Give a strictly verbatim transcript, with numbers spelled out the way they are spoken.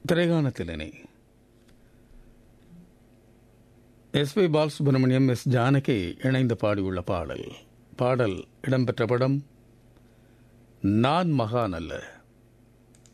திரைகாணத்திலே S B Balasubramaniam, S Janaki இணைந்து பாடியுள்ள பாடல். பாடல் இடம்பெற்ற படம் நான் மகான் அல்ல.